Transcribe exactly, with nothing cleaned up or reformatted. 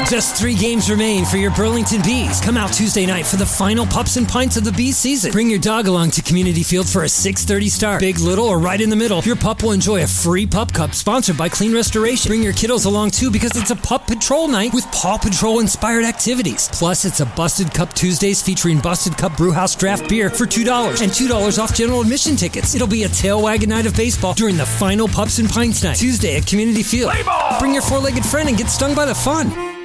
Just three games remain for your Burlington Bees. Come out Tuesday night for the final Pups and Pints of the Bees season. Bring your dog along to Community Field for a six thirty start. Big, little, or right in the middle, your pup will enjoy a free pup cup sponsored by Clean Restoration. Bring your kiddos along too because it's a Pup Patrol night with Paw Patrol inspired activities. Plus, it's a Busted Cup Tuesdays featuring Busted Cup Brewhouse draft beer for two dollars and two dollars off general admission tickets. It'll be a tail wagging night of baseball during the final Pups and Pints night Tuesday at Community Field. Bring your four-legged friend and get stung by the fun.